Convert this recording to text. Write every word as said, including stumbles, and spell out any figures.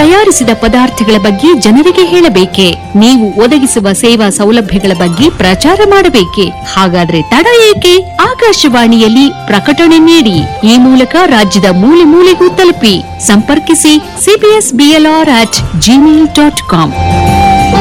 ತಯಾರಿಸಿದ ಪದಾರ್ಥಗಳ ಬಗ್ಗೆ ಜನರಿಗೆ ಹೇಳಬೇಕೆ? ನೀವು ಒದಗಿಸುವ ಸೇವಾ ಸೌಲಭ್ಯಗಳ ಬಗ್ಗೆ ಪ್ರಚಾರ ಮಾಡಬೇಕೆ? ಹಾಗಾದ್ರೆ ತಡ ಏಕೆ? ಆಕಾಶವಾಣಿಯಲ್ಲಿ ಪ್ರಕಟಣೆ ನೀಡಿ. ಈ ಮೂಲಕ ರಾಜ್ಯದ ಮೂಲೆ ಮೂಲೆಗೂ ತಲುಪಿ. ಸಂಪರ್ಕಿಸಿ CBS BLR at Gmail dot com.